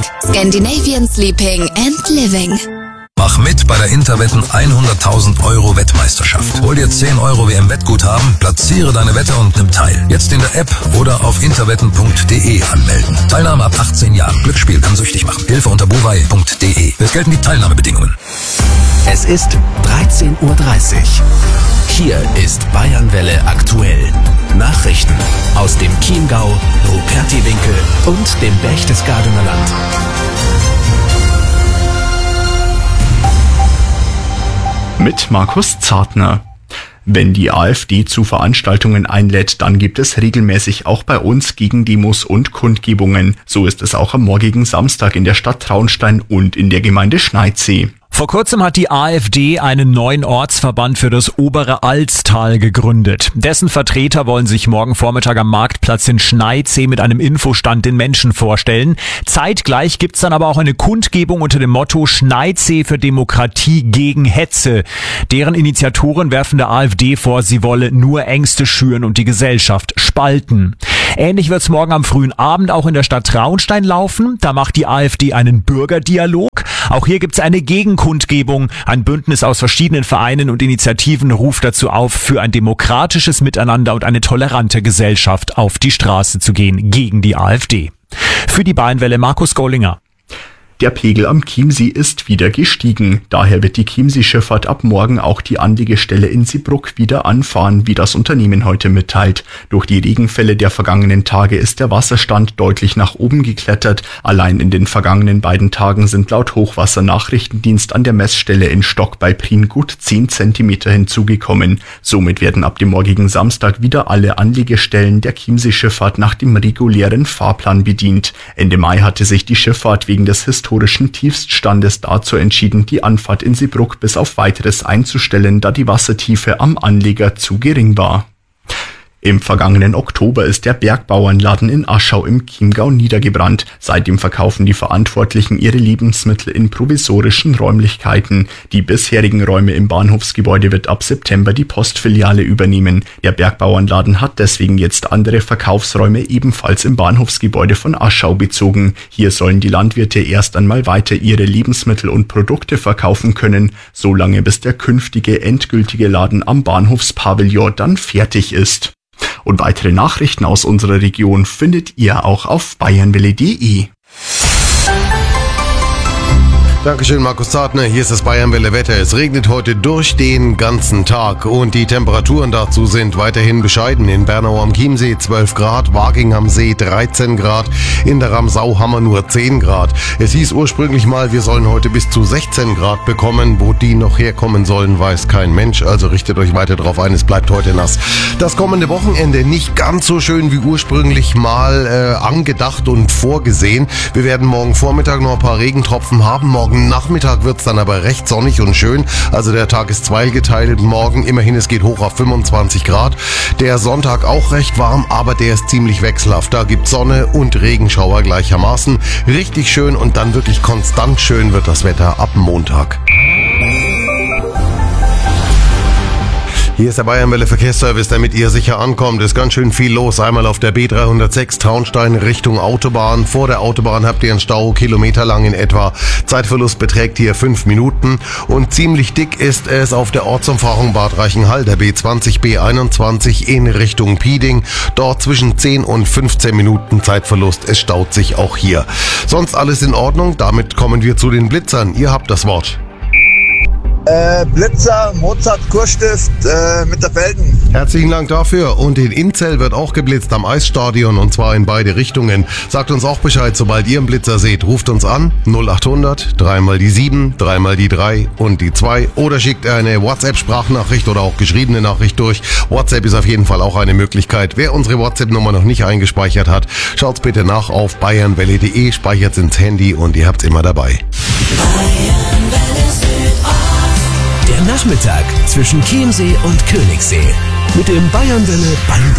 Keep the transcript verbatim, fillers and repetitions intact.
Scandinavian Sleeping and Living. Mach mit bei der Interwetten hunderttausend Euro Wettmeisterschaft. Hol dir zehn Euro W M-Wettguthaben, platziere deine Wette und nimm teil. Jetzt in der App oder auf interwetten punkt de anmelden. Teilnahme ab achtzehn Jahren. Glücksspiel kann süchtig machen. Hilfe unter buwei punkt de. Es gelten die Teilnahmebedingungen. Es ist dreizehn Uhr dreißig. Hier ist Bayernwelle aktuell. Nachrichten aus dem Chiemgau, Rupertiwinkel und dem Berchtesgadener Land. Mit Markus Zartner. Wenn die AfD zu Veranstaltungen einlädt, dann gibt es regelmäßig auch bei uns Gegendemos und Kundgebungen. So ist es auch am morgigen Samstag in der Stadt Traunstein und in der Gemeinde Schneidsee. Vor kurzem hat die AfD einen neuen Ortsverband für das obere Alztal gegründet. Dessen Vertreter wollen sich morgen Vormittag am Marktplatz in Schneidsee mit einem Infostand den Menschen vorstellen. Zeitgleich gibt's dann aber auch eine Kundgebung unter dem Motto Schneidsee für Demokratie gegen Hetze. Deren Initiatoren werfen der AfD vor, sie wolle nur Ängste schüren und die Gesellschaft spalten. Ähnlich wird's morgen am frühen Abend auch in der Stadt Traunstein laufen. Da macht die AfD einen Bürgerdialog. Auch hier gibt's eine Gegenkundgebung. Ein Bündnis aus verschiedenen Vereinen und Initiativen ruft dazu auf, für ein demokratisches Miteinander und eine tolerante Gesellschaft auf die Straße zu gehen gegen die AfD. Für die Bayernwelle Markus Gollinger. Der Pegel am Chiemsee ist wieder gestiegen. Daher wird die Chiemsee-Schifffahrt ab morgen auch die Anlegestelle in Seebrugg wieder anfahren, wie das Unternehmen heute mitteilt. Durch die Regenfälle der vergangenen Tage ist der Wasserstand deutlich nach oben geklettert. Allein in den vergangenen beiden Tagen sind laut Hochwassernachrichtendienst an der Messstelle in Stock bei Prien gut zehn Zentimeter hinzugekommen. Somit werden ab dem morgigen Samstag wieder alle Anlegestellen der Chiemsee-Schifffahrt nach dem regulären Fahrplan bedient. Ende Mai hatte sich die Schifffahrt wegen des historischen Tiefststandes dazu entschieden, die Anfahrt in Seebrugg bis auf Weiteres einzustellen, da die Wassertiefe am Anleger zu gering war. Im vergangenen Oktober ist der Bergbauernladen in Aschau im Chiemgau niedergebrannt. Seitdem verkaufen die Verantwortlichen ihre Lebensmittel in provisorischen Räumlichkeiten. Die bisherigen Räume im Bahnhofsgebäude wird ab September die Postfiliale übernehmen. Der Bergbauernladen hat deswegen jetzt andere Verkaufsräume ebenfalls im Bahnhofsgebäude von Aschau bezogen. Hier sollen die Landwirte erst einmal weiter ihre Lebensmittel und Produkte verkaufen können, solange bis der künftige endgültige Laden am Bahnhofspavillon dann fertig ist. Und weitere Nachrichten aus unserer Region findet ihr auch auf bayernwelle punkt de. Dankeschön, Markus Zartner. Hier ist das Bayernwelle Wetter. Es regnet heute durch den ganzen Tag und die Temperaturen dazu sind weiterhin bescheiden. In Bernau am Chiemsee zwölf Grad, Waging am See dreizehn Grad, in der Ramsau haben wir nur zehn Grad. Es hieß ursprünglich mal, wir sollen heute bis zu sechzehn Grad bekommen. Wo die noch herkommen sollen, weiß kein Mensch. Also richtet euch weiter drauf ein, es bleibt heute nass. Das kommende Wochenende nicht ganz so schön wie ursprünglich mal äh, angedacht und vorgesehen. Wir werden morgen Vormittag noch ein paar Regentropfen haben. Morgen Nachmittag wird's dann aber recht sonnig und schön. Also der Tag ist zweigeteilt. Morgen immerhin, es geht hoch auf fünfundzwanzig Grad. Der Sonntag auch recht warm, aber der ist ziemlich wechselhaft. Da gibt's Sonne und Regenschauer gleichermaßen. Richtig schön und dann wirklich konstant schön wird das Wetter ab Montag. Hier ist der Bayernwelle Verkehrsservice, damit ihr sicher ankommt. Ist ganz schön viel los. Einmal auf der B dreihundertsechs Traunstein Richtung Autobahn. Vor der Autobahn habt ihr einen Stau, kilometerlang in etwa. Zeitverlust beträgt hier fünf Minuten. Und ziemlich dick ist es auf der Ortsumfahrung Bad Reichenhall, der B zwanzig B einundzwanzig in Richtung Pieding. Dort zwischen zehn und fünfzehn Minuten Zeitverlust. Es staut sich auch hier. Sonst alles in Ordnung. Damit kommen wir zu den Blitzern. Ihr habt das Wort. Äh, Blitzer, Mozart, Kurstift, äh, Mitterfelden. Herzlichen Dank dafür. Und in Inzell wird auch geblitzt am Eisstadion und zwar in beide Richtungen. Sagt uns auch Bescheid, sobald ihr einen Blitzer seht. Ruft uns an null achthundert, dreimal die sieben, dreimal die drei und die zwei oder schickt eine WhatsApp-Sprachnachricht oder auch geschriebene Nachricht durch. WhatsApp ist auf jeden Fall auch eine Möglichkeit. Wer unsere WhatsApp-Nummer noch nicht eingespeichert hat, schaut's bitte nach auf bayernwelle punkt de, speichert's ins Handy und ihr habt's immer dabei. Der Nachmittag zwischen Chiemsee und Königssee mit dem Bayernwelle Band.